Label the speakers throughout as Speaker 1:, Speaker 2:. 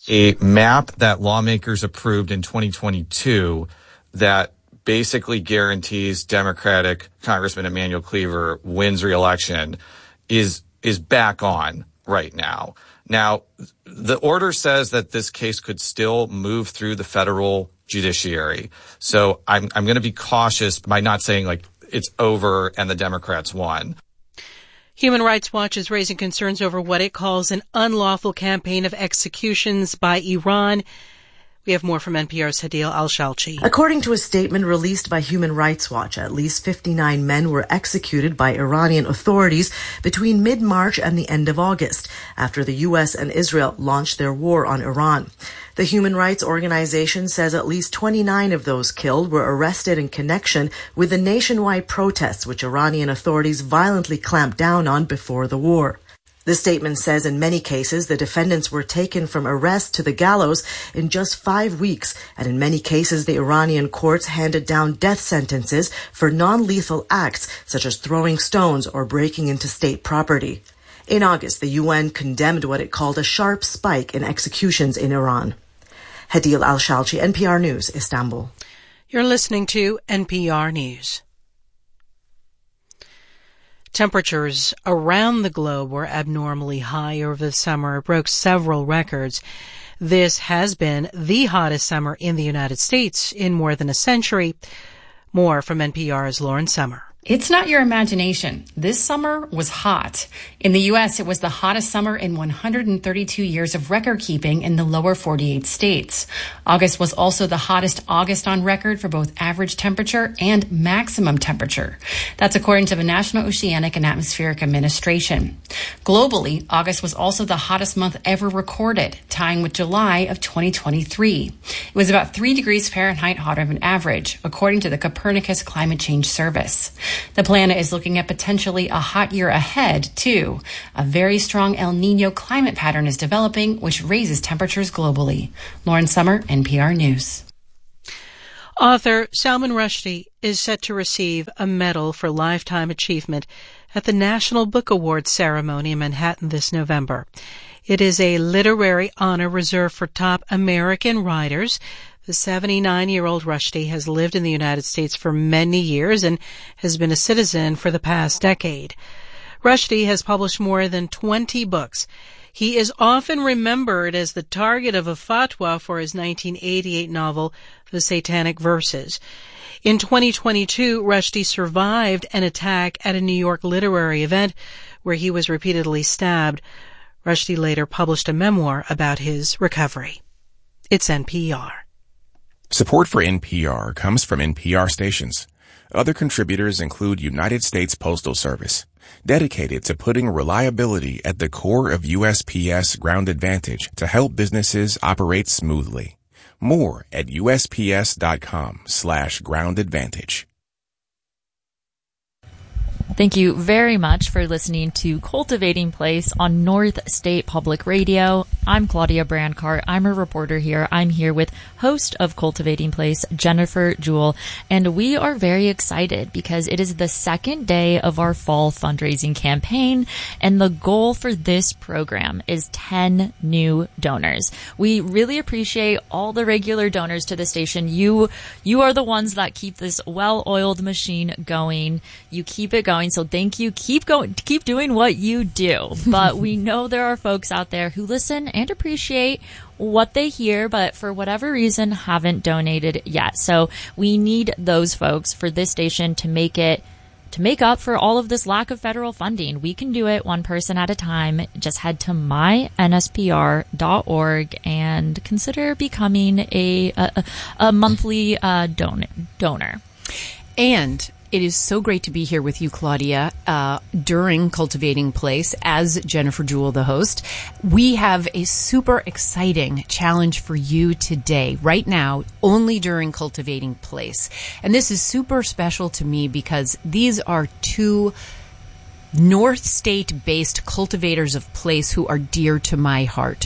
Speaker 1: a map that lawmakers approved in 2022 that basically guarantees Democratic Congressman Emanuel Cleaver wins re-election is back on right now. Now, the order says that this case could still move through the federal judiciary. So I'm going to be cautious by not saying like it's over and the Democrats won.
Speaker 2: Human Rights Watch is raising concerns over what it calls an unlawful campaign of executions by Iran. We have more from NPR's Hadeel Al-Shalchi.
Speaker 3: According to a statement released by Human Rights Watch, at least 59 men were executed by Iranian authorities between mid-March and the end of August, after the U.S. and Israel launched their war on Iran. The human rights organization says at least 29 of those killed were arrested in connection with the nationwide protests which Iranian authorities violently clamped down on before the war. The statement says in many cases, the defendants were taken from arrest to the gallows in just 5 weeks, and in many cases, the Iranian courts handed down death sentences for non-lethal acts, such as throwing stones or breaking into state property. In August, the UN condemned what it called a sharp spike in executions in Iran. Hadeel Al-Shalchi, NPR News, Istanbul.
Speaker 2: You're listening to NPR News. Temperatures around the globe were abnormally high over the summer, broke several records. This has been the hottest summer in the United States in more than a century. More from NPR's Lauren Sommer.
Speaker 4: It's not your imagination. This summer was hot. In the U.S., it was the hottest summer in 132 years of record keeping in the lower 48 states. August was also the hottest August on record for both average temperature and maximum temperature. That's according to the National Oceanic and Atmospheric Administration. Globally, August was also the hottest month ever recorded, tying with July of 2023. It was about 3 degrees Fahrenheit hotter than average, according to the Copernicus Climate Change Service. The planet is looking at potentially a hot year ahead, too. A very strong El Niño climate pattern is developing, which raises temperatures globally. Lauren Sommer, NPR News.
Speaker 2: Author Salman Rushdie is set to receive a medal for lifetime achievement at the National Book Awards ceremony in Manhattan this November. It is a literary honor reserved for top American writers. The 79-year-old Rushdie has lived in the United States for many years and has been a citizen for the past decade. Rushdie has published more than 20 books. He is often remembered as the target of a fatwa for his 1988 novel, The Satanic Verses. In 2022, Rushdie survived an attack at a New York literary event where he was repeatedly stabbed. Rushdie later published a memoir about his recovery. It's NPR.
Speaker 5: Support for NPR comes from NPR stations. Other contributors include United States Postal Service, dedicated to putting reliability at the core of USPS Ground Advantage to help businesses operate smoothly. More at USPS.com/Ground Advantage.
Speaker 6: Thank you very much for listening to Cultivating Place on North State Public Radio. I'm Claudia Brandcart. I'm a reporter here. I'm here with host of Cultivating Place, Jennifer Jewell, and we are very excited because it is the second day of our fall fundraising campaign, and the goal for this program is 10 new donors. We really appreciate all the regular donors to the station. You are the ones that keep this well-oiled machine going. You keep it going. So thank you. Keep going. Keep doing what you do. But we know there are folks out there who listen and appreciate what they hear, but for whatever reason haven't donated yet. So we need those folks for this station to make up for all of this lack of federal funding. We can do it one person at a time. Just head to mynspr.org and consider becoming a monthly donor.
Speaker 7: And it is so great to be here with you, Claudia, during Cultivating Place as Jennifer Jewell, the host. We have a super exciting challenge for you today, right now, only during Cultivating Place. And this is super special to me because these are two North State-based cultivators of place who are dear to my heart.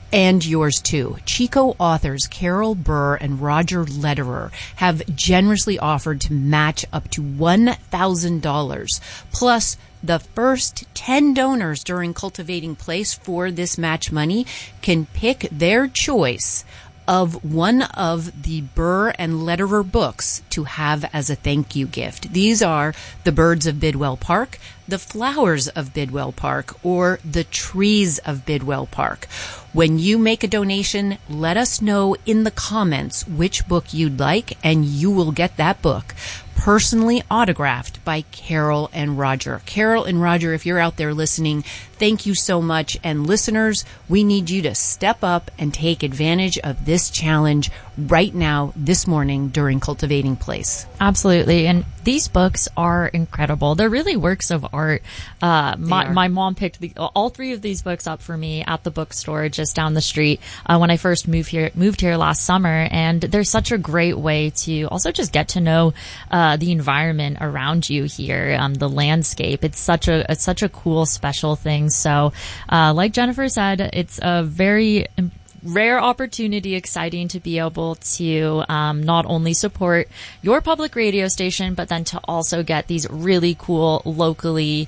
Speaker 7: And yours too. Chico authors Carol Burr and Roger Lederer have generously offered to match up to $1,000 plus the first 10 donors during Cultivating Place for this match money can pick their choice of one of the Burr and Lederer books to have as a thank you gift. These are The Birds of Bidwell Park, The Flowers of Bidwell Park, or The Trees of Bidwell Park. When you make a donation, let us know in the comments which book you'd like, and you will get that book personally autographed by Carol and Roger. Carol and Roger, if you're out there listening, thank you so much. And listeners, we need you to step up and take advantage of this challenge right now, this morning, during Cultivating Place.
Speaker 6: Absolutely. And these books are incredible. They're really works of art. My mom picked all three of these books up for me at the bookstore just down the street when I first moved here last summer. And they're such a great way to also just get to know the environment around you here, the landscape. It's such a cool, special thing. So, like Jennifer said, it's a very rare opportunity, exciting to be able to not only support your public radio station, but then to also get these really cool locally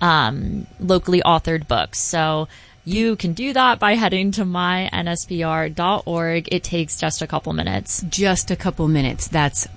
Speaker 6: authored books. So you can do that by heading to mynspr.org. It takes just a couple minutes.
Speaker 7: Just a couple minutes. That's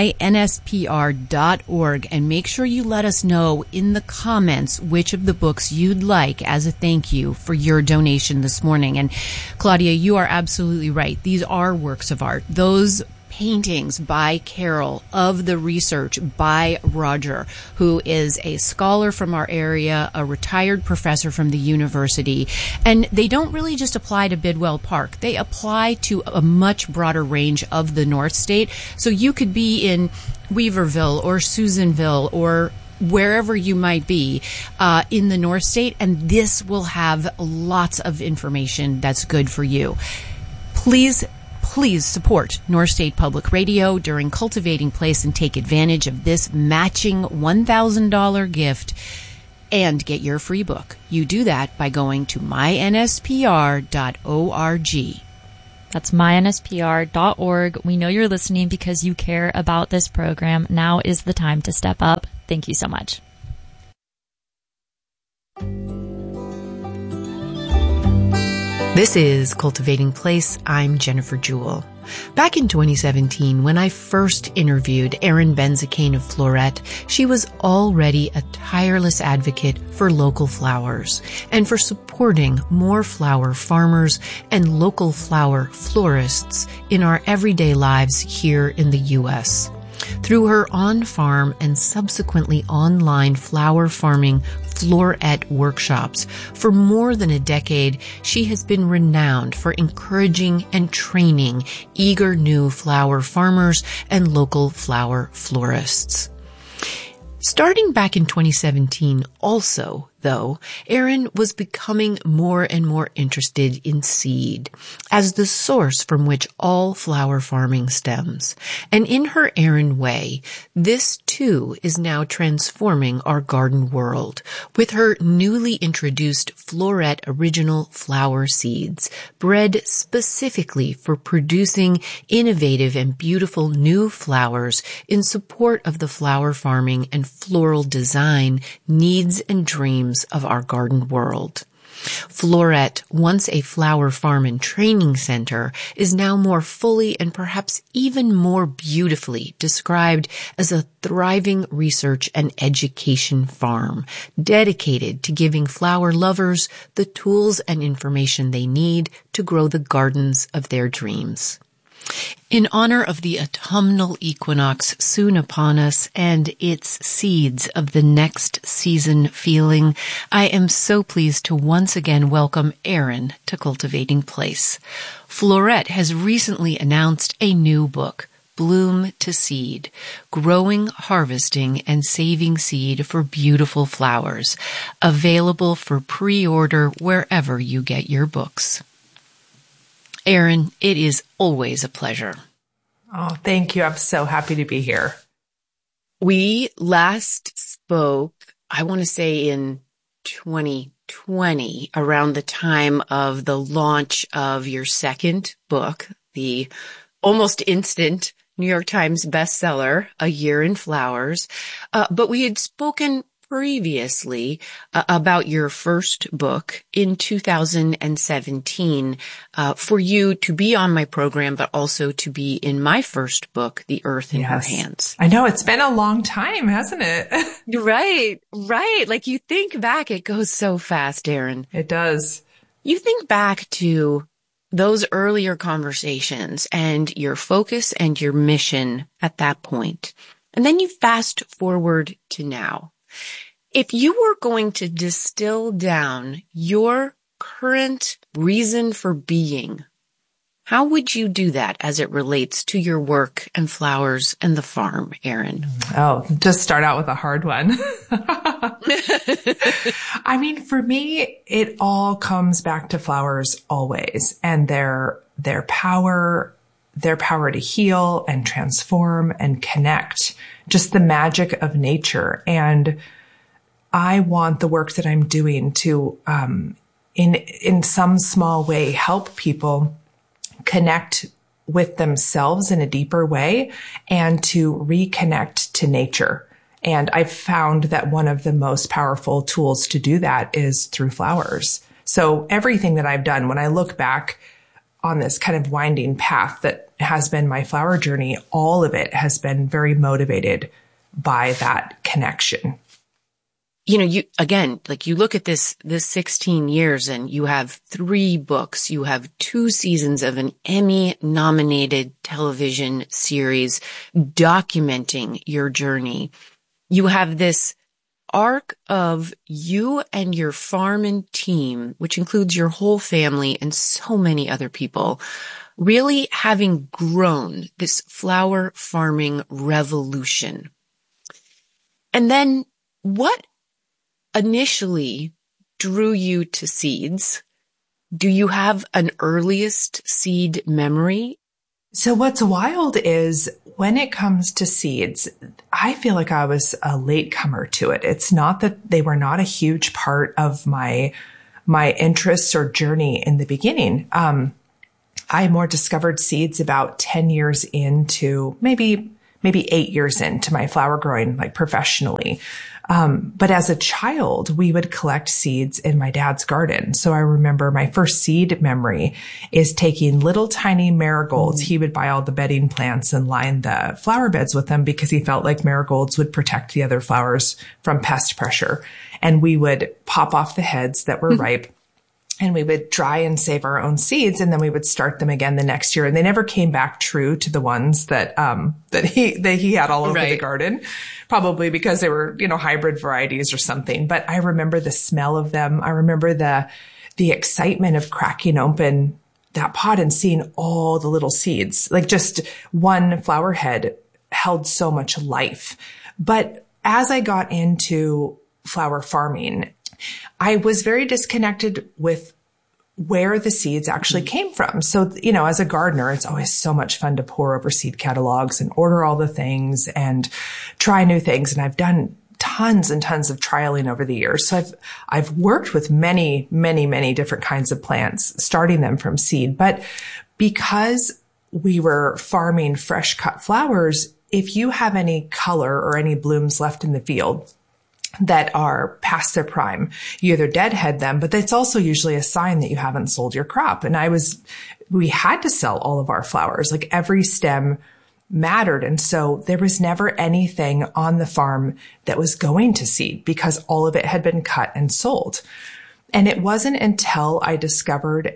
Speaker 7: mynspr.org. And make sure you let us know in the comments which of the books you'd like as a thank you for your donation this morning. And Claudia, you are absolutely right. These are works of art. Those paintings by Carol, of the research by Roger, who is a scholar from our area, a retired professor from the university. And they don't really just apply to Bidwell Park. They apply to a much broader range of the North State. So you could be in Weaverville or Susanville or wherever you might be in the North State, and this will have lots of information that's good for you. Please support North State Public Radio during Cultivating Place and take advantage of this matching $1,000 gift and get your free book. You do that by going to mynspr.org.
Speaker 6: That's mynspr.org. We know you're listening because you care about this program. Now is the time to step up. Thank you so much.
Speaker 7: This is Cultivating Place. I'm Jennifer Jewell. Back in 2017, when I first interviewed Erin Benzakein of Floret, she was already a tireless advocate for local flowers and for supporting more flower farmers and local flower florists in our everyday lives here in the U.S. Through her on-farm and subsequently online flower farming Floret workshops, for more than a decade, she has been renowned for encouraging and training eager new flower farmers and local flower florists. Starting back in 2017, also, though, Erin was becoming more and more interested in seed as the source from which all flower farming stems. And in her Erin way, this too is now transforming our garden world with her newly introduced Floret Original Flower Seeds, bred specifically for producing innovative and beautiful new flowers in support of the flower farming and floral design needs and dreams of our garden world. Floret, once a flower farm and training center, is now more fully and perhaps even more beautifully described as a thriving research and education farm dedicated to giving flower lovers the tools and information they need to grow the gardens of their dreams. In honor of the autumnal equinox soon upon us and its seeds of the next season feeling, I am so pleased to once again welcome Erin to Cultivating Place. Floret has recently announced a new book, Bloom to Seed, Growing, Harvesting, and Saving Seed for Beautiful Flowers, available for pre-order wherever you get your books. Erin, it is always a pleasure.
Speaker 8: Oh, thank you. I'm so happy to be here.
Speaker 7: We last spoke, I want to say in 2020,
Speaker 9: 2020, around the time of the launch of your second book, the almost instant New York Times bestseller, A Year in Flowers. But we had spoken previously about your first book in 2017, for you to be on my program, but also to be in my first book, The Earth in Her Hands.
Speaker 8: I know, it's been a long time, hasn't it?
Speaker 9: Right. Like you think back, it goes so fast, Erin.
Speaker 8: It does.
Speaker 9: You think back to those earlier conversations and your focus and your mission at that point. And then you fast forward to now. If you were going to distill down your current reason for being, how would you do that as it relates to your work and flowers and the farm, Erin?
Speaker 8: Oh, just start out with a hard one. I mean, for me, it all comes back to flowers always, and their power to heal and transform and connect, just the magic of nature. And I want the work that I'm doing to, in some small way, help people connect with themselves in a deeper way and to reconnect to nature. And I've found that one of the most powerful tools to do that is through flowers. So everything that I've done, when I look back on this kind of winding path that has been my flower journey, all of it has been very motivated by that connection.
Speaker 9: You know, you look at this 16 years and you have 3 books, you have 2 seasons of an Emmy-nominated television series documenting your journey. You have this arc of you and your farm and team, which includes your whole family and so many other people, really having grown this flower farming revolution. And then what initially drew you to seeds? Do you have an earliest seed memory?
Speaker 8: So what's wild is when it comes to seeds, I feel like I was a latecomer to it. It's not that they were not a huge part of my interests or journey in the beginning. I more discovered seeds about 10 years into, maybe 8 years into my flower growing, like professionally. But as a child, we would collect seeds in my dad's garden. So I remember my first seed memory is taking little tiny marigolds. He would buy all the bedding plants and line the flower beds with them because he felt like marigolds would protect the other flowers from pest pressure. And we would pop off the heads that were ripe. And we would dry and save our own seeds, and then we would start them again the next year. And they never came back true to the ones that he had all over the garden, probably because they were, hybrid varieties or something. But I remember the smell of them. I remember the excitement of cracking open that pot and seeing all the little seeds. Like just one flower head held so much life. But as I got into flower farming, I was very disconnected with where the seeds actually came from. So, as a gardener, it's always so much fun to pore over seed catalogs and order all the things and try new things. And I've done tons and tons of trialing over the years. So I've worked with many, many, many different kinds of plants, starting them from seed. But because we were farming fresh cut flowers, if you have any color or any blooms left in the field that are past their prime, you either deadhead them, but that's also usually a sign that you haven't sold your crop. And we had to sell all of our flowers, like every stem mattered. And so there was never anything on the farm that was going to seed because all of it had been cut and sold. And it wasn't until I discovered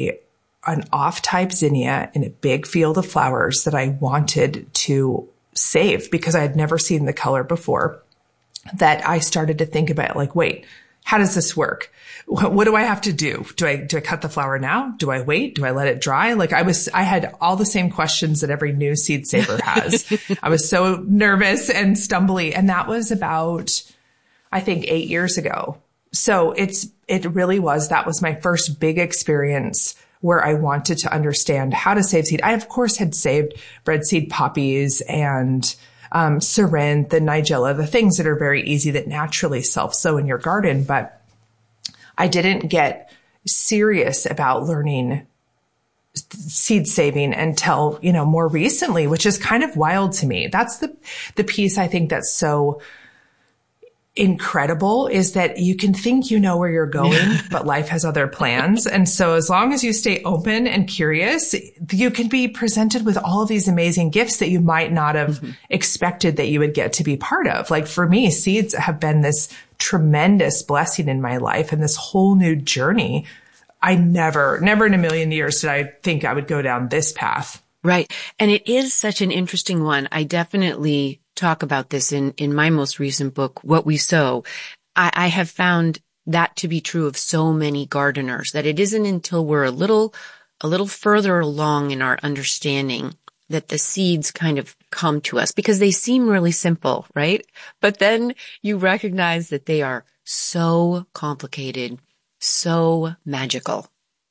Speaker 8: an off-type zinnia in a big field of flowers that I wanted to save because I had never seen the color before, that I started to think about, like, wait, how does this work? What do I have to do? Do I cut the flower now? Do I wait? Do I let it dry? Like I had all the same questions that every new seed saver has. I was so nervous and stumbly. And that was about, I think, 8 years ago. So it really was, that was my first big experience where I wanted to understand how to save seed. I, of course, had saved bread seed poppies and Cerinthe and Nigella, the things that are very easy that naturally self-sow in your garden. But I didn't get serious about learning seed saving until, more recently, which is kind of wild to me. That's the piece I think that's so incredible, is that you can think you know where you're going, but life has other plans. And so as long as you stay open and curious, you can be presented with all of these amazing gifts that you might not have expected that you would get to be part of. Like for me, seeds have been this tremendous blessing in my life and this whole new journey. I never in a million years did I think I would go down this path.
Speaker 9: Right. And it is such an interesting one. I definitely talk about this in my most recent book, What We Sow. I have found that to be true of so many gardeners, that it isn't until we're a little further along in our understanding that the seeds kind of come to us, because they seem really simple, right? But then you recognize that they are so complicated, so magical.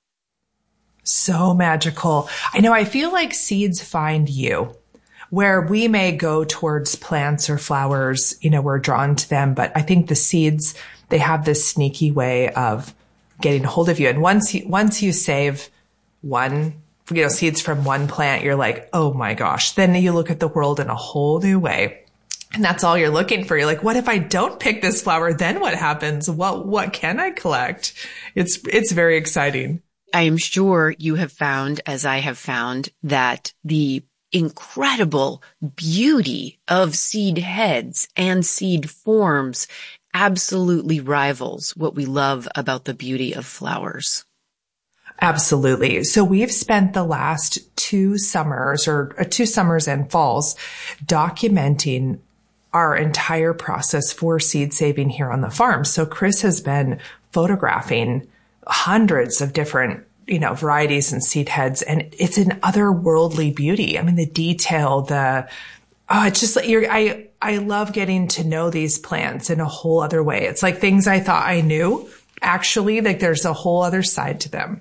Speaker 8: So magical. I know, I feel like seeds find you. Where we may go towards plants or flowers, we're drawn to them. But I think the seeds, they have this sneaky way of getting a hold of you. And once you save one, seeds from one plant, you're like, oh my gosh. Then you look at the world in a whole new way. And that's all you're looking for. You're like, what if I don't pick this flower? Then what happens? What can I collect? It's very exciting.
Speaker 9: I am sure you have found, as I have found, that the incredible beauty of seed heads and seed forms absolutely rivals what we love about the beauty of flowers.
Speaker 8: Absolutely. So we've spent the last 2 summers and falls documenting our entire process for seed saving here on the farm. So Chris has been photographing hundreds of different varieties and seed heads, and it's an otherworldly beauty. I mean, the detail, it's just like I love getting to know these plants in a whole other way. It's like things I thought I knew, actually, like there's a whole other side to them.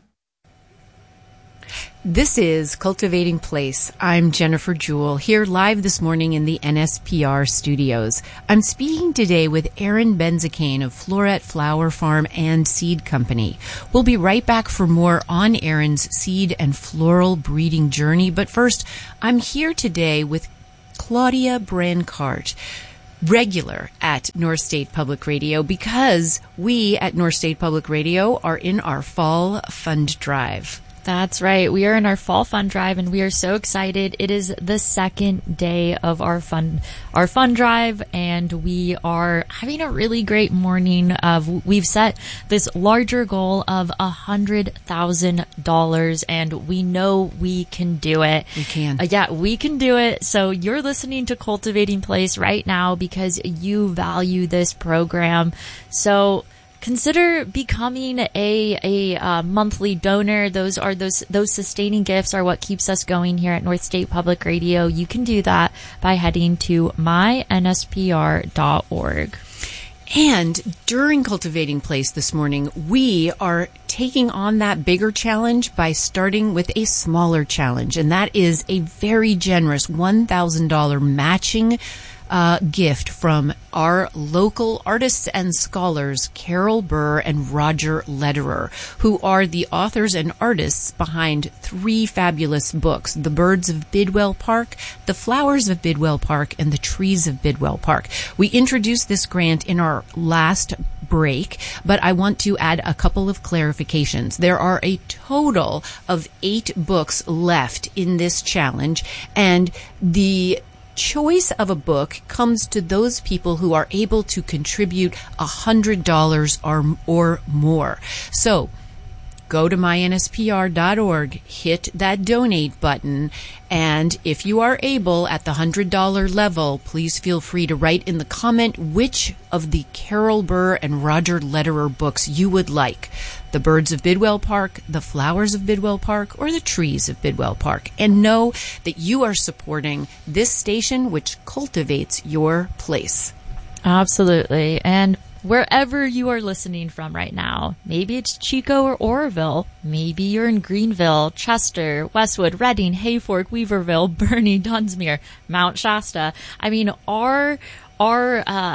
Speaker 7: This is Cultivating Place. I'm Jennifer Jewell, here live this morning in the NSPR studios. I'm speaking today with Erin Benzakein of Floret Flower Farm and Seed Company. We'll be right back for more on Erin's seed and floral breeding journey. But first, I'm here today with Claudia Brancart, regular at North State Public Radio, because we at North State Public Radio are in our fall fund drive.
Speaker 6: That's right. We are in our fall fund drive, and we are so excited. It is the second day of our fund drive, and we are having a really great morning. We've set this larger goal of $100,000, and we know we can do it.
Speaker 7: We can.
Speaker 6: We can do it. So you're listening to Cultivating Place right now because you value this program. So consider becoming a monthly donor. Those sustaining gifts are what keeps us going here at North State Public Radio. You can do that by heading to mynspr.org.
Speaker 7: And during Cultivating Place this morning, we are taking on that bigger challenge by starting with a smaller challenge, and that is a very generous $1,000 matching gift from our local artists and scholars, Carol Burr and Roger Lederer, who are the authors and artists behind 3 fabulous books: The Birds of Bidwell Park, The Flowers of Bidwell Park, and The Trees of Bidwell Park. We introduced this grant in our last break, but I want to add a couple of clarifications. There are a total of 8 books left in this challenge, and the choice of a book comes to those people who are able to contribute $100 or more. So go to mynspr.org, hit that donate button, and if you are able at the $100 level, please feel free to write in the comment which of the Carol Burr and Roger Lederer books you would like: The Birds of Bidwell Park, The Flowers of Bidwell Park, or The Trees of Bidwell Park. And know that you are supporting this station, which cultivates your place.
Speaker 6: Absolutely. And wherever you are listening from right now, maybe it's Chico or Oroville, maybe you're in Greenville, Chester, Westwood, Reading, Hayfork, Weaverville, Bernie, Dunsmuir, Mount Shasta. I mean, our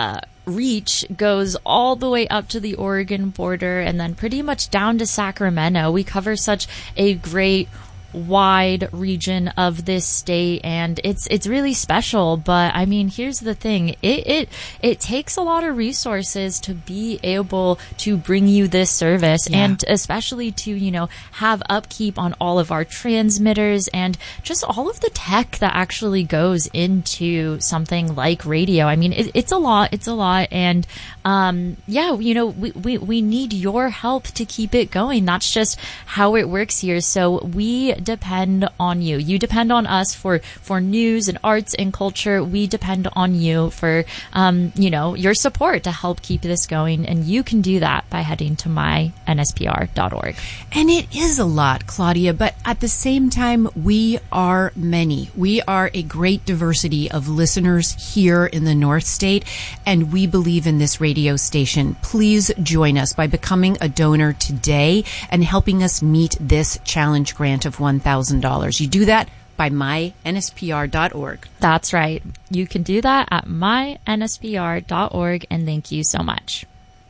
Speaker 6: reach goes all the way up to the Oregon border and then pretty much down to Sacramento. We cover such a great wide region of this state, and it's really special. But I mean, here's the thing, it takes a lot of resources to be able to bring you this service, and especially to, you know, have upkeep on all of our transmitters and just all of the tech that actually goes into something like radio. I mean, it's a lot, and you know, we need your help to keep it going. That's just how it works here. So we depend on you. You depend on us for news and arts and culture. We depend on you for, you know, your support to help keep this going. And you can do that by heading to mynspr.org.
Speaker 7: And it is a lot, Claudia, but at the same time, we are many. We are a great diversity of listeners here in the North State, and we believe in this radio station. Please join us by becoming a donor today and helping us meet this challenge grant of $1,000. You do that by mynspr.org.
Speaker 6: That's right. You can do that at mynspr.org, and thank you so much.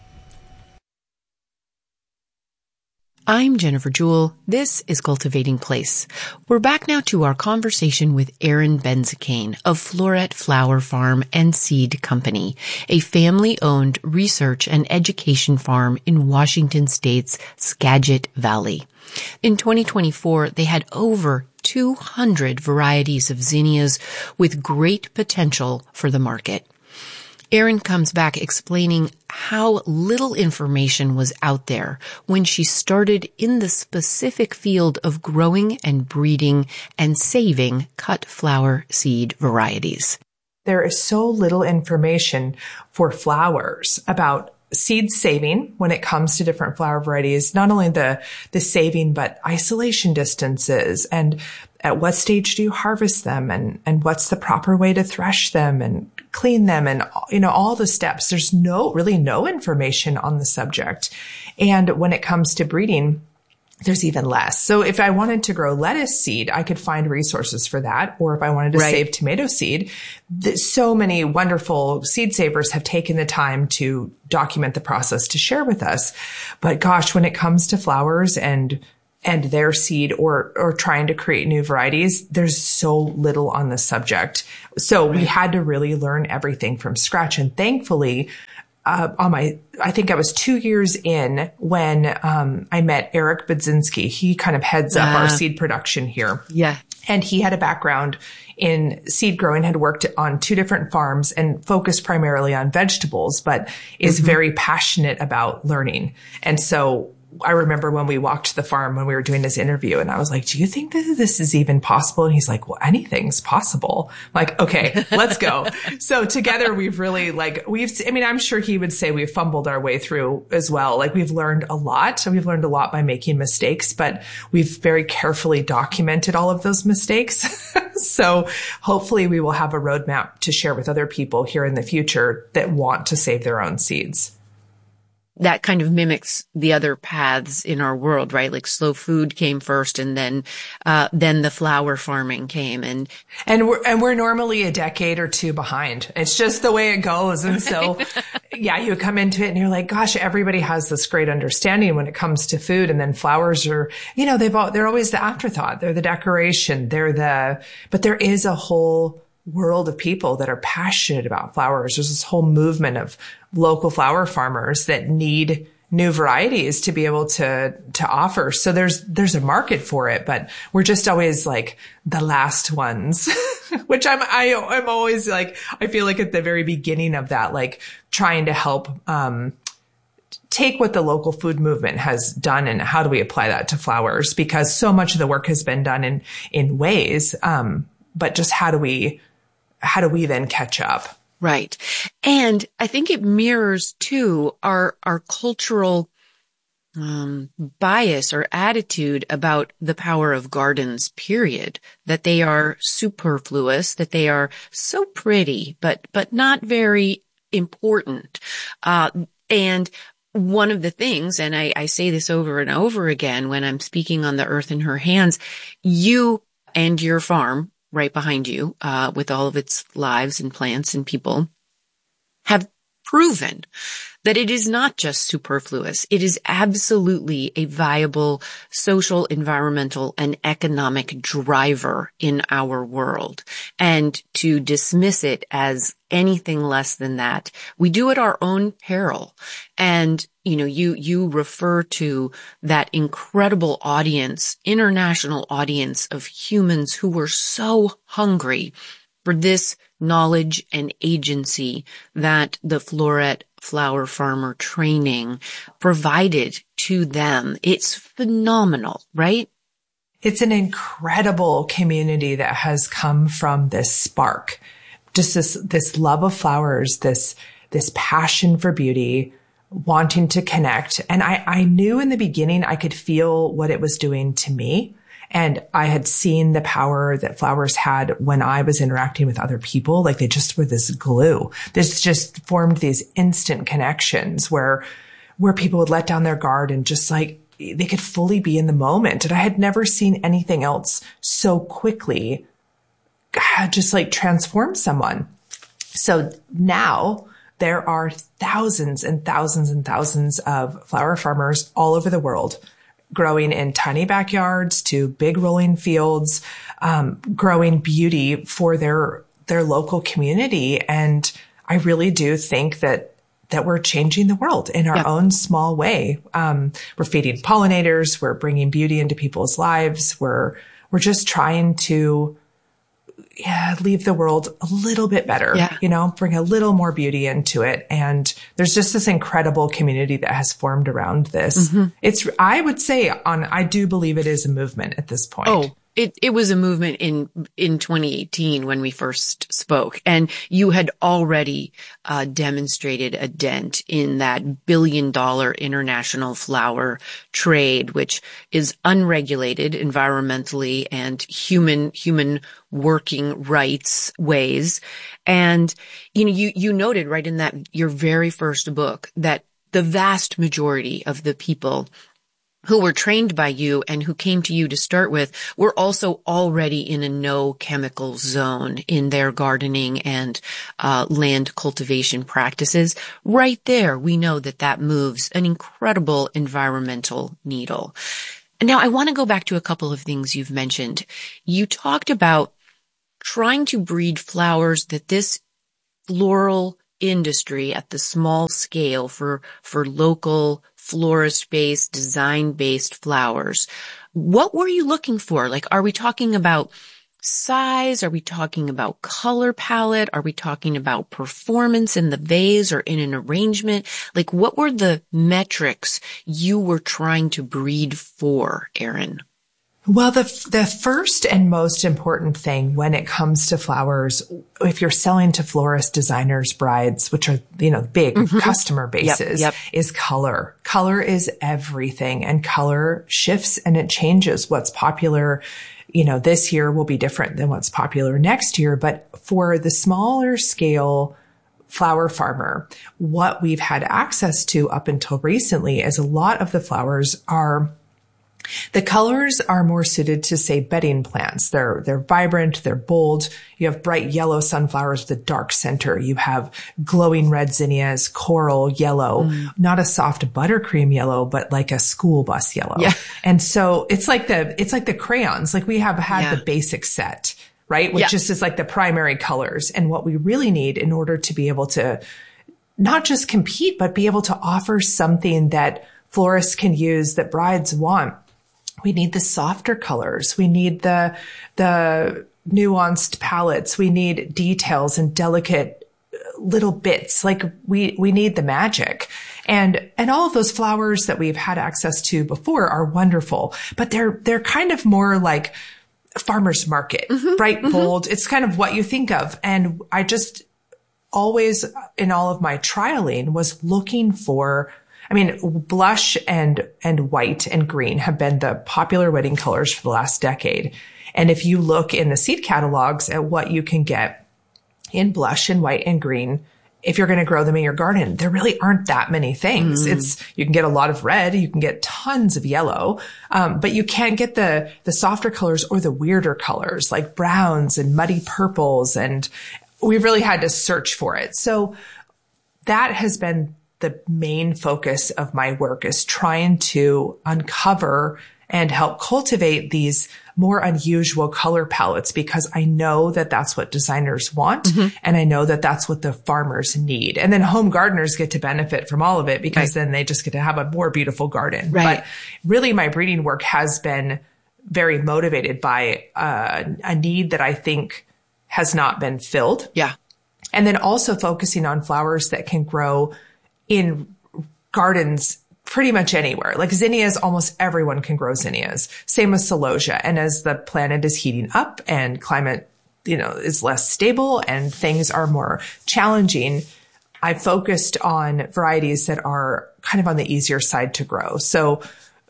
Speaker 9: I'm Jennifer Jewell. This is Cultivating Place. We're back now to our conversation with Erin Benzakein of Floret Flower Farm and Seed Company, a family-owned research and education farm in Washington State's Skagit Valley. In 2024, they had over 200 varieties of zinnias with great potential for the market. Erin comes back explaining how little information was out there when she started in the specific field of growing and breeding and saving cut flower seed varieties.
Speaker 8: There is so little information for flowers about seed saving when it comes to different flower varieties, not only the saving, but isolation distances, and at what stage do you harvest them, and what's the proper way to thresh them and clean them, and, you know, all the steps. There's really no information on the subject. And when it comes to breeding, there's even less. So if I wanted to grow lettuce seed, I could find resources for that. Or if I wanted to save tomato seed, so many wonderful seed savers have taken the time to document the process to share with us. But gosh, when it comes to flowers and their seed or trying to create new varieties, there's so little on the subject. So we had to really learn everything from scratch. And thankfully, I think I was 2 years in when I met Eric Budzinski. He kind of heads up our seed production here.
Speaker 9: Yeah.
Speaker 8: And he had a background in seed growing, had worked on 2 different farms and focused primarily on vegetables, but is very passionate about learning. And so I remember when we walked the farm when we were doing this interview, and I was like, do you think that this is even possible? And he's like, well, anything's possible. I'm like, okay, let's go. So together we've really I'm sure he would say we've fumbled our way through as well. Like we've learned a lot. So we've learned a lot by making mistakes, but we've very carefully documented all of those mistakes. So hopefully we will have a roadmap to share with other people here in the future that want to save their own seeds.
Speaker 9: That kind of mimics the other paths in our world, right? Like slow food came first, and then the flower farming came, and
Speaker 8: we're normally a decade or 2 behind. It's just the way it goes. And so, yeah, you come into it and you're like, gosh, everybody has this great understanding when it comes to food, and then flowers are, you know, they're always the afterthought. They're the decoration. But there is a whole world of people that are passionate about flowers. There's this whole movement of local flower farmers that need new varieties to be able to offer. So there's a market for it, but we're just always like the last ones, which I'm always like, I feel like at the very beginning of that, like trying to help, take what the local food movement has done and how do we apply that to flowers? Because so much of the work has been done in ways, but just how do we then catch up?
Speaker 9: Right. And I think it mirrors too our cultural bias or attitude about the power of gardens, period, that they are superfluous, that they are so pretty, but not very important. And one of the things, and I say this over and over again when I'm speaking on the Earth in Her Hands, you and your farm right behind you, with all of its lives and plants and people, have proven that it is not just superfluous. It is absolutely a viable social, environmental, and economic driver in our world. And to dismiss it as anything less than that, we do at our own peril. And, you refer to that incredible audience, international audience of humans who were so hungry for this knowledge and agency that the Floret Flower Farmer training provided to them. It's phenomenal, right?
Speaker 8: It's an incredible community that has come from this spark, just this love of flowers, this passion for beauty, wanting to connect. And I knew in the beginning I could feel what it was doing to me. And I had seen the power that flowers had when I was interacting with other people. Like they just were this glue. This just formed these instant connections where people would let down their guard and just like they could fully be in the moment. And I had never seen anything else so quickly just like transform someone. So now there are thousands and thousands and thousands of flower farmers all over the world, growing in tiny backyards to big rolling fields, growing beauty for their local community. And I really do think that we're changing the world in our own small way. We're feeding pollinators. We're bringing beauty into people's lives. We're just trying to leave the world a little bit better, bring a little more beauty into it. And there's just this incredible community that has formed around this. Mm-hmm. I would say I do believe it is a movement at this point.
Speaker 9: Oh, it was a movement in 2018 when we first spoke, and you had already demonstrated a dent in that $1 billion international flower trade, which is unregulated environmentally and human working rights ways. And you noted right in that your very first book that the vast majority of the people who were trained by you and who came to you to start with were also already in a no chemical zone in their gardening and land cultivation practices. Right there, we know that moves an incredible environmental needle. Now, I want to go back to a couple of things you've mentioned. You talked about trying to breed flowers that this floral industry at the small scale for local florist-based, design-based flowers. What were you looking for? Like, are we talking about size? Are we talking about color palette? Are we talking about performance in the vase or in an arrangement? Like, what were the metrics you were trying to breed for, Erin?
Speaker 8: Well, the first and most important thing when it comes to flowers, if you're selling to florists, designers, brides, which are, big customer bases, is color. Color is everything, and color shifts and it changes. What's popular, this year will be different than what's popular next year. But for the smaller scale flower farmer, what we've had access to up until recently is a lot of the flowers the colors are more suited to, say, bedding plants. They're vibrant, they're bold. You have bright yellow sunflowers with a dark center. You have glowing red zinnias, coral yellow, not a soft buttercream yellow, but like a school bus yellow. Yeah. And so it's like the crayons. Like we have had the basic set, right? Which just is like the primary colors. And what we really need in order to be able to not just compete, but be able to offer something that florists can use that brides want. We need the softer colors. We need the nuanced palettes. We need details and delicate little bits. Like we need the magic. And all of those flowers that we've had access to before are wonderful, but they're kind of more like farmer's market, bright, bold. It's kind of what you think of. And I just always in all of my trialing was looking for, blush and white and green have been the popular wedding colors for the last decade. And if you look in the seed catalogs at what you can get in blush and white and green, if you're going to grow them in your garden, there really aren't that many things. You can get a lot of red, you can get tons of yellow, but you can't get the softer colors or the weirder colors like browns and muddy purples. And we really had to search for it. So that has been the main focus of my work, is trying to uncover and help cultivate these more unusual color palettes, because I know that that's what designers want. And I know that that's what the farmers need. And then home gardeners get to benefit from all of it, because then they just get to have a more beautiful garden. But really my breeding work has been very motivated by a need that I think has not been filled.
Speaker 9: Yeah.
Speaker 8: And then also focusing on flowers that can grow in gardens pretty much anywhere. Like zinnias, almost everyone can grow zinnias. Same with celosia. And as the planet is heating up and climate, is less stable and things are more challenging, I focused on varieties that are kind of on the easier side to grow. So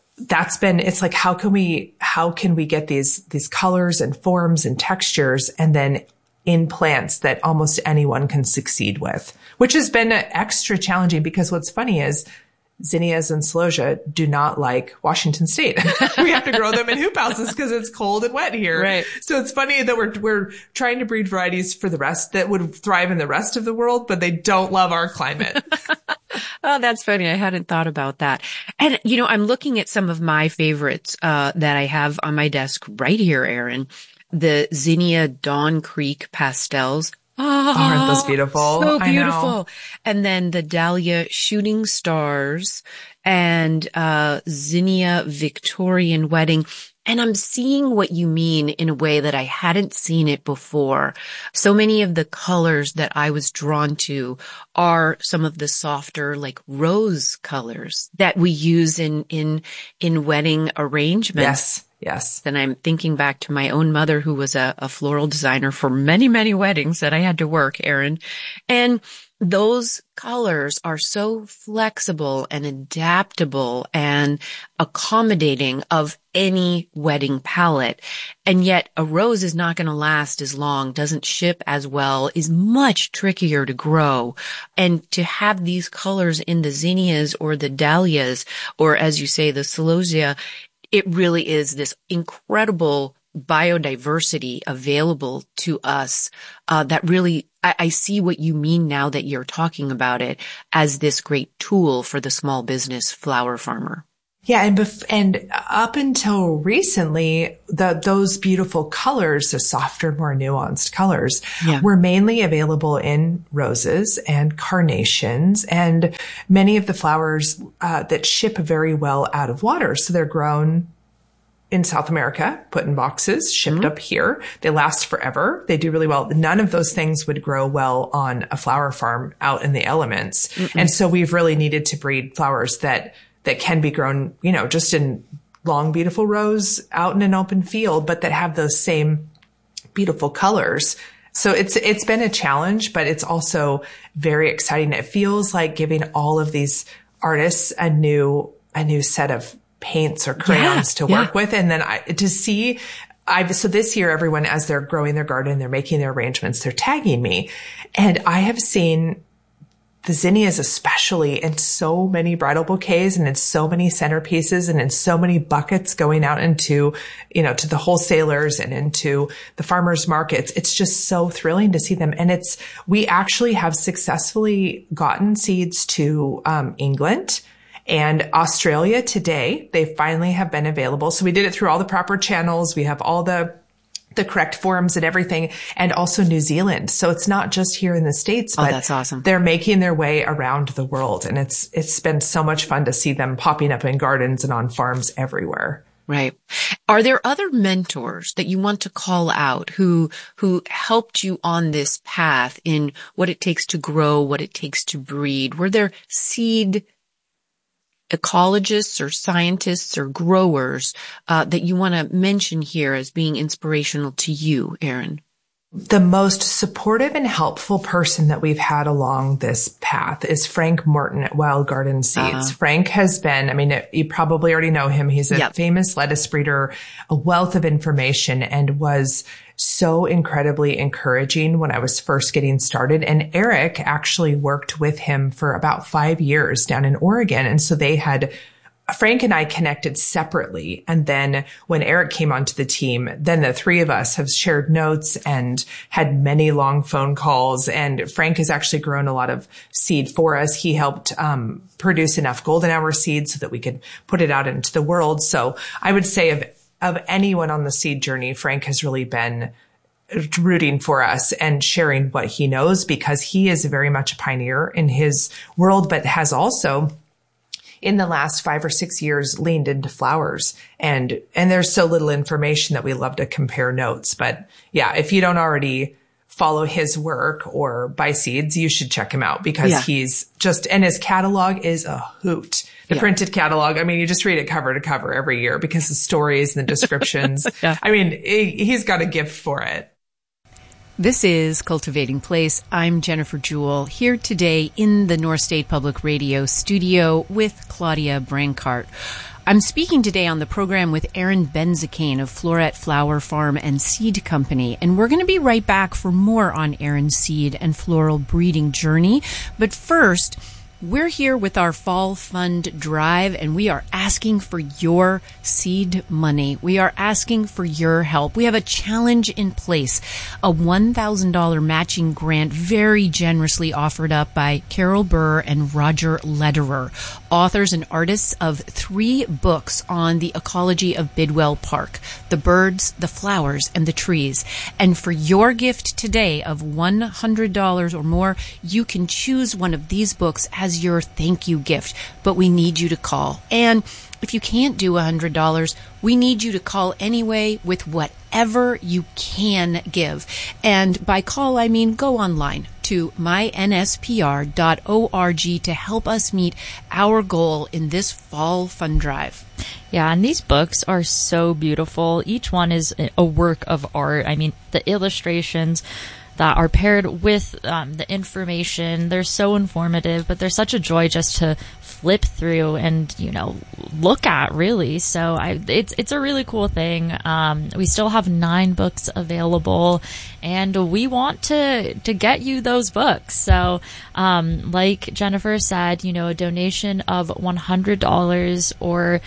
Speaker 8: it's like, how can we get these colors and forms and textures, and then in plants that almost anyone can succeed with, which has been extra challenging, because what's funny is zinnias and celosia do not like Washington State. We have to grow them in hoop houses because it's cold and wet here.
Speaker 9: Right.
Speaker 8: So it's funny that we're trying to breed varieties for the rest that would thrive in the rest of the world, but they don't love our climate.
Speaker 9: Oh, that's funny. I hadn't thought about that. And, I'm looking at some of my favorites, that I have on my desk right here, Erin. The Zinnia Dawn Creek pastels.
Speaker 8: Oh, aren't those beautiful?
Speaker 9: So beautiful. And then the Dahlia Shooting Stars and Zinnia Victorian Wedding. And I'm seeing what you mean in a way that I hadn't seen it before. So many of the colors that I was drawn to are some of the softer, like rose colors that we use in wedding arrangements.
Speaker 8: Yes.
Speaker 9: And I'm thinking back to my own mother, who was a floral designer for many, many weddings that I had to work, Erin. And those colors are so flexible and adaptable and accommodating of any wedding palette. And yet a rose is not going to last as long, doesn't ship as well, is much trickier to grow. And to have these colors in the zinnias or the dahlias, or as you say, the celosia, it really is this incredible biodiversity available to us, that really, I see what you mean now that you're talking about it as this great tool for the small business flower farmer.
Speaker 8: Yeah. And up until recently, those beautiful colors, the softer, more nuanced colors, were mainly available in roses and carnations and many of the flowers that ship very well out of water. So they're grown in South America, put in boxes, shipped up here. They last forever. They do really well. None of those things would grow well on a flower farm out in the elements. And so we've really needed to breed flowers that can be grown, just in long, beautiful rows out in an open field, but that have those same beautiful colors. So it's been a challenge, but it's also very exciting. It feels like giving all of these artists a new set of paints or crayons to work with. And then so this year, everyone, as they're growing their garden, they're making their arrangements, they're tagging me. And I have seen the zinnias, especially, in so many bridal bouquets and in so many centerpieces and in so many buckets going out into, to the wholesalers and into the farmers markets. It's just so thrilling to see them. And we actually have successfully gotten seeds to England and Australia today. They finally have been available. So we did it through all the proper channels. We have all the correct forms and everything, and also New Zealand. So it's not just here in the States, but
Speaker 9: that's awesome.
Speaker 8: They're making their way around the world. And it's been so much fun to see them popping up in gardens and on farms everywhere.
Speaker 9: Right. Are there other mentors that you want to call out who helped you on this path in what it takes to grow, what it takes to breed? Were there seed ecologists or scientists or growers that you want to mention here as being inspirational to you, Erin?
Speaker 8: The most supportive and helpful person that we've had along this path is Frank Morton at Wild Garden Seeds. Frank has been, you probably already know him. He's a famous lettuce breeder, a wealth of information, and was so incredibly encouraging when I was first getting started. And Eric actually worked with him for about 5 years down in Oregon. And so they had Frank and I connected separately. And then when Eric came onto the team, then the three of us have shared notes and had many long phone calls. And Frank has actually grown a lot of seed for us. He helped produce enough golden hour seed so that we could put it out into the world. So I would say of anyone on the seed journey, Frank has really been rooting for us and sharing what he knows, because he is very much a pioneer in his world, but has also in the last 5 or 6 years leaned into flowers. And there's so little information that we love to compare notes. But yeah, if you don't already follow his work or buy seeds, you should check him out, because he's just, and his catalog is a hoot. The printed catalog. I mean, you just read it cover to cover every year because the stories and the descriptions. I mean, he's got a gift for it.
Speaker 7: This is Cultivating Place. I'm Jennifer Jewell, here today in the North State Public Radio studio with Claudia Brancart. I'm speaking today on the program with Erin Benzakein of Floret Flower Farm and Seed Company, and we're going to be right back for more on Erin's seed and floral breeding journey. But first, we're here with our Fall Fund Drive, and we are asking for your seed money. We are asking for your help. We have a challenge in place, a $1,000 matching grant very generously offered up by Carol Burr and Roger Lederer, authors and artists of 3 books on the ecology of Bidwell Park, the birds, the flowers, and the trees. And for your gift today of $100 or more, you can choose one of these books as your thank you gift, but we need you to call. And if you can't do $100, we need you to call anyway with whatever you can give. And by call, I mean go online to mynspr.org to help us meet our goal in this Fall Fund Drive.
Speaker 6: Yeah, and these books are so beautiful. Each one is a work of art. I mean, the illustrations that are paired with the information, they're so informative, but they're such a joy just to flip through and, look at, really. So it's a really cool thing. We still have 9 books available, and we want to get you those books. So, like Jennifer said, a donation of $100 or,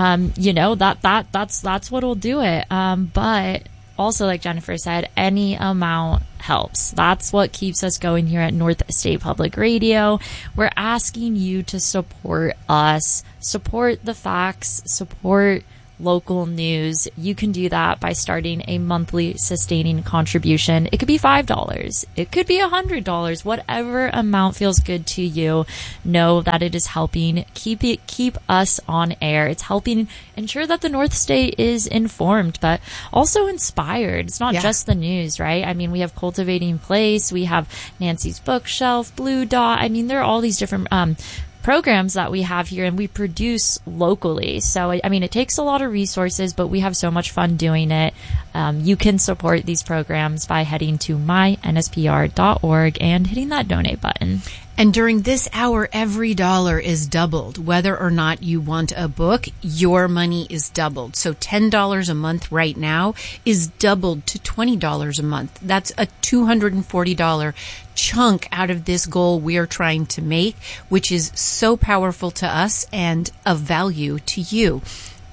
Speaker 6: that's what'll do it. But also, like Jennifer said, any amount helps. That's what keeps us going here at North State Public Radio. We're asking you to support us, support the facts, support local news. You can do that by starting a monthly sustaining contribution. It could be $5. It could be $100. Whatever amount feels good to you. Know that it is helping keep us on air. It's helping ensure that the North State is informed, but also inspired. It's not just the news, right? I mean, we have Cultivating Place. We have Nancy's Bookshelf, Blue Dot. I mean, there are all these different programs that we have here, and we produce locally. So, I mean, it takes a lot of resources, but we have so much fun doing it. You can support these programs by heading to mynspr.org and hitting that donate button.
Speaker 7: And during this hour, every dollar is doubled. Whether or not you want a book, your money is doubled. So $10 a month right now is doubled to $20 a month. That's a $240 chunk out of this goal we're trying to make, which is so powerful to us and of value to you.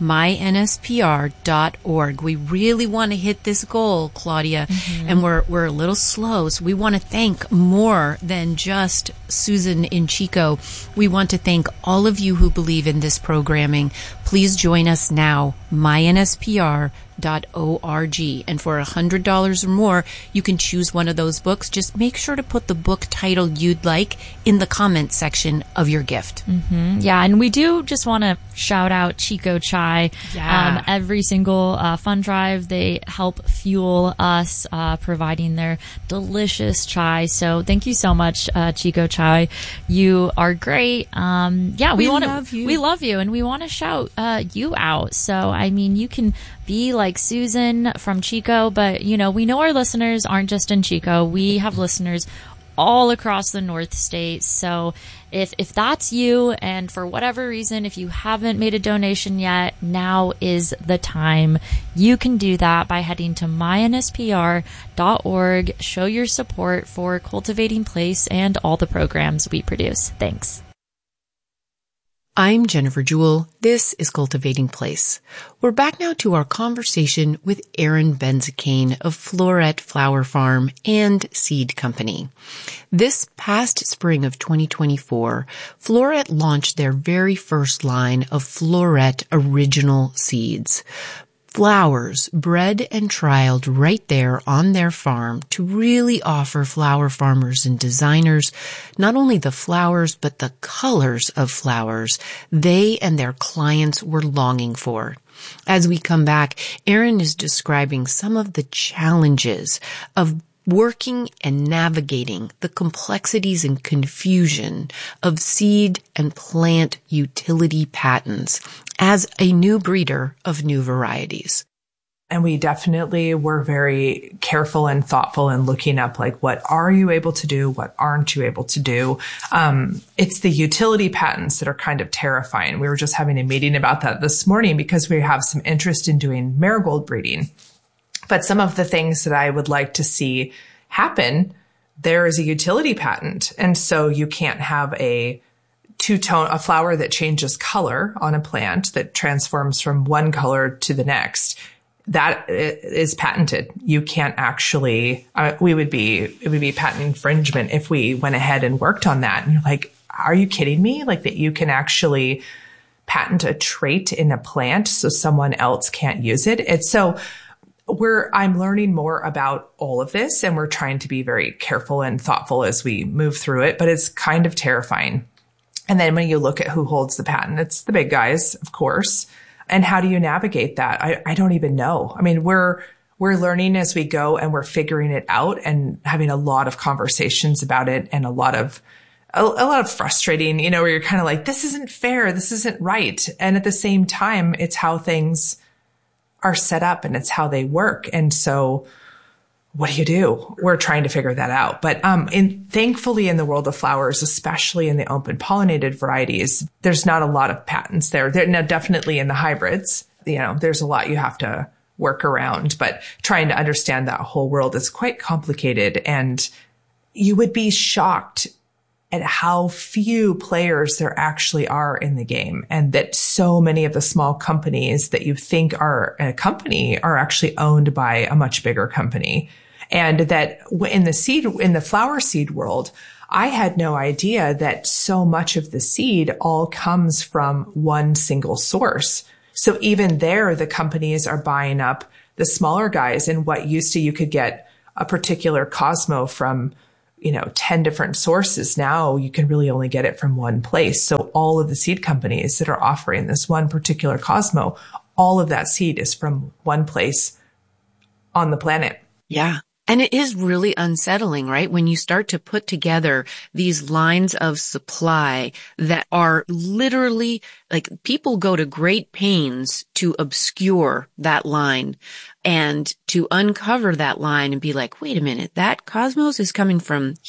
Speaker 7: mynspr.org. We really want to hit this goal, Claudia, and we're a little slow. So we want to thank more than just Susan in Chico. We want to thank all of you who believe in this programming. Please join us now, mynspr.org. And for $100 or more, you can choose one of those books. Just make sure to put the book title you'd like in the comment section of your gift.
Speaker 6: Yeah, and we do just want to shout out Chico Chai. Every single fund drive, they help fuel us, providing their delicious chai. So thank you so much, Chico Chai. You are great. We love you. We love you, and we want to shout you out. So, I mean, you can be like Susan from Chico, but, we know our listeners aren't just in Chico. We have listeners all across the North State. So if that's you, and for whatever reason, if you haven't made a donation yet, now is the time. You can do that by heading to mynspr.org. Show your support for Cultivating Place and all the programs we produce. Thanks.
Speaker 9: I'm Jennifer Jewell. This is Cultivating Place. We're back now to our conversation with Erin Benzakein of Floret Flower Farm and Seed Company. This past spring of 2024, Floret launched their very first line of Floret Original Seeds. Flowers bred and trialed right there on their farm to really offer flower farmers and designers not only the flowers but the colors of flowers they and their clients were longing for. As we come back, Erin is describing some of the challenges of working and navigating the complexities and confusion of seed and plant utility patents as a new breeder of new varieties.
Speaker 8: And we definitely were very careful and thoughtful in looking up, like, what are you able to do? What aren't you able to do? It's the utility patents that are kind of terrifying. We were just having a meeting about that this morning because we have some interest in doing marigold breeding. But some of the things that I would like to see happen, there is a utility patent. And so you can't have a flower that changes color on a plant that transforms from one color to the next. That is patented. You can't actually, it would be patent infringement if we went ahead and worked on that. And you're like, are you kidding me? Like, that you can actually patent a trait in a plant so someone else can't use it. It's so I'm learning more about all of this, and we're trying to be very careful and thoughtful as we move through it, but it's kind of terrifying. And then when you look at who holds the patent, it's the big guys, of course. And how do you navigate that? I don't even know. I mean, we're learning as we go, and we're figuring it out and having a lot of conversations about it, and a lot of frustrating, where you're kind of like, this isn't fair. This isn't right. And at the same time, it's how things are set up and it's how they work. And so what do? We're trying to figure that out. But thankfully in the world of flowers, especially in the open pollinated varieties, there's not a lot of patents there. They're now definitely in the hybrids. There's a lot you have to work around, but trying to understand that whole world is quite complicated. And you would be shocked at how few players there actually are in the game, and that so many of the small companies that you think are a company are actually owned by a much bigger company. And that in the flower seed world, I had no idea that so much of the seed all comes from one single source. So even there, the companies are buying up the smaller guys, and what used to, you could get a particular Cosmo from 10 different sources. Now you can really only get it from one place. So all of the seed companies that are offering this one particular Cosmo, all of that seed is from one place on the planet.
Speaker 9: Yeah. And it is really unsettling, right? When you start to put together these lines of supply that are literally, like, people go to great pains to obscure that line and to uncover that line and be like, wait a minute, that Cosmos is coming from